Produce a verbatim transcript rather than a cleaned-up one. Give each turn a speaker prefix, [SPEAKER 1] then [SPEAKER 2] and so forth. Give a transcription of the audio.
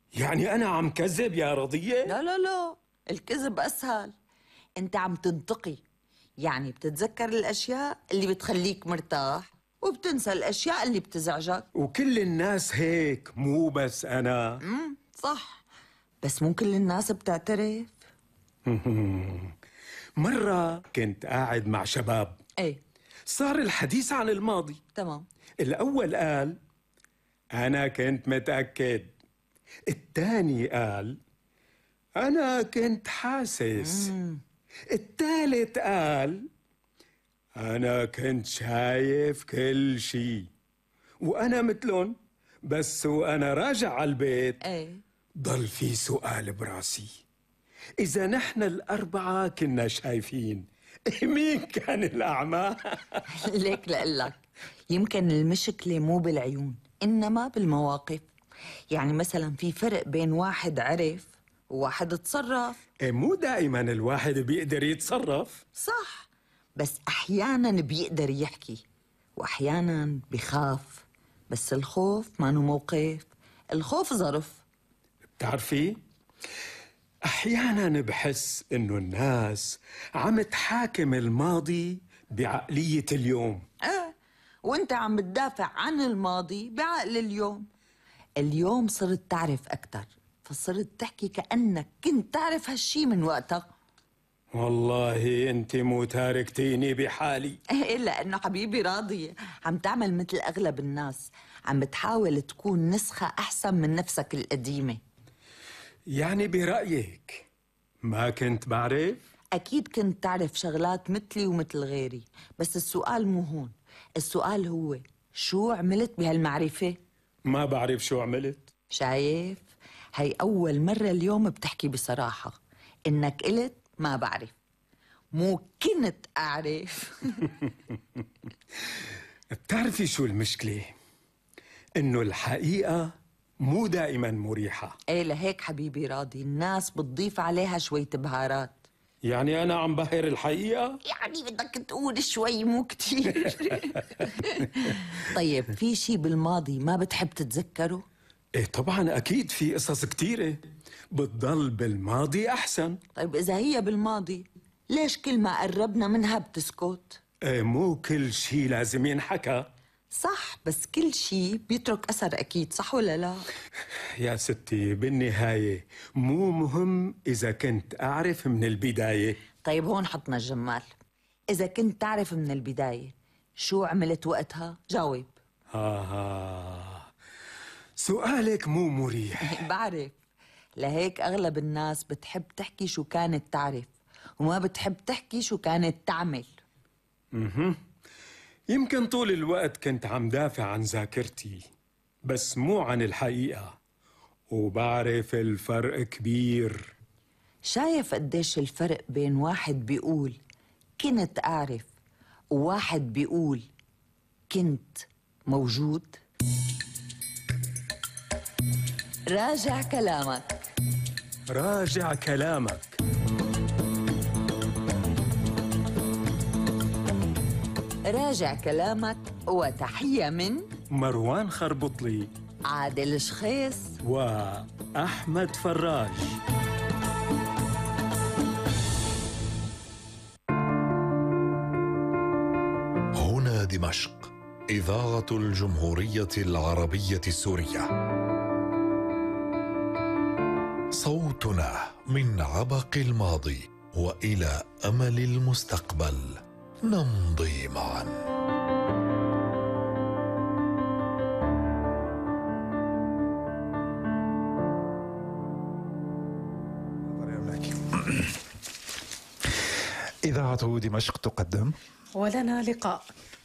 [SPEAKER 1] يعني أنا عم كذب يا رضية؟
[SPEAKER 2] لا لا لا، الكذب أسهل. أنت عم تنتقي، يعني بتتذكر الأشياء اللي بتخليك مرتاح وبتنسى الأشياء اللي بتزعجك.
[SPEAKER 1] وكل الناس هيك مو بس أنا.
[SPEAKER 2] امم صح، بس مو كل الناس بتعترف.
[SPEAKER 1] مرة كنت قاعد مع شباب،
[SPEAKER 2] ايه
[SPEAKER 1] صار الحديث عن الماضي.
[SPEAKER 2] تمام.
[SPEAKER 1] الأول قال أنا كنت متأكد، الثاني قال أنا كنت حاسس،
[SPEAKER 2] مم.
[SPEAKER 1] الثالث قال أنا كنت شايف كل شي. وأنا مثلهم، بس وأنا راجع على البيت
[SPEAKER 2] ايه
[SPEAKER 1] ضل في سؤال براسي، إذا نحن الأربعة كنا شايفين، مين كان الأعمى؟
[SPEAKER 2] ليك لقلك، يمكن المشكلة مو بالعيون إنما بالمواقف. يعني مثلا في فرق بين واحد عرف وواحد تصرف.
[SPEAKER 1] إيه، مو دائما الواحد بيقدر يتصرف.
[SPEAKER 2] صح، بس أحيانا بيقدر يحكي وأحيانا بخاف. بس الخوف ما نو موقف، الخوف ظرف.
[SPEAKER 1] بتعرفي، أحيانا بحس إنه الناس عم تحاكم الماضي بعقلية اليوم.
[SPEAKER 2] ايه، وانت عم بتدافع عن الماضي بعقل اليوم. اليوم صرت تعرف أكتر، فصرت تحكي كأنك كنت تعرف هالشي من وقتها.
[SPEAKER 1] والله انت مو تاركتيني بحالي.
[SPEAKER 2] ايه، لأنه حبيبي راضية عم تعمل مثل أغلب الناس، عم بتحاول تكون نسخة أحسن من نفسك القديمة.
[SPEAKER 1] يعني برأيك ما كنت بعرف؟
[SPEAKER 2] أكيد كنت تعرف شغلات مثلي ومثل غيري، بس السؤال مو هون. السؤال هو شو عملت بهالمعرفة؟
[SPEAKER 1] ما بعرف شو عملت.
[SPEAKER 2] شايف؟ هي أول مرة اليوم بتحكي بصراحة إنك قلت ما بعرف، مو كنت أعرف.
[SPEAKER 1] بتعرفي شو المشكلة؟ إنه الحقيقة مو دائما مريحة.
[SPEAKER 2] ايه، لهيك حبيبي راضي الناس بتضيف عليها شوية بهارات.
[SPEAKER 1] يعني أنا عم بهر الحقيقة؟
[SPEAKER 2] يعني بدك تقول شوي مو كتير. طيب، في شي بالماضي ما بتحب تتذكره؟
[SPEAKER 1] إيه طبعا، أكيد في قصص كتيرة بتضل بالماضي أحسن.
[SPEAKER 2] طيب إذا هي بالماضي، ليش كل ما قربنا منها بتسكت؟
[SPEAKER 1] إيه، مو كل شي لازم ينحكى.
[SPEAKER 2] صح، بس كل شي بيترك أثر أكيد، صح ولا لا؟
[SPEAKER 1] يا ستي، بالنهاية مو مهم إذا كنت أعرف من البداية.
[SPEAKER 2] طيب هون حطنا الجمال. إذا كنت تعرف من البداية، شو عملت وقتها؟ جاوب.
[SPEAKER 1] آه سؤالك مو مريح.
[SPEAKER 2] بعرف، لهيك أغلب الناس بتحب تحكي شو كانت تعرف وما بتحب تحكي شو كانت تعمل.
[SPEAKER 1] مه. يمكن طول الوقت كنت عم دافع عن ذاكرتي، بس مو عن الحقيقة، وبعرف الفرق كبير.
[SPEAKER 2] شايف قديش الفرق بين واحد بيقول كنت أعرف وواحد بيقول كنت موجود؟ راجع كلامك.
[SPEAKER 1] راجع كلامك.
[SPEAKER 2] راجع كلامك، وتحية من
[SPEAKER 1] مروان خربطلي،
[SPEAKER 2] عادل شخيص،
[SPEAKER 1] وأحمد فراج.
[SPEAKER 3] هنا دمشق، إذاعة الجمهورية العربية السورية. صوتنا من عبق الماضي وإلى أمل المستقبل، نمضي معا.
[SPEAKER 4] إذاعة دمشق تقدم
[SPEAKER 5] ولنا لقاء.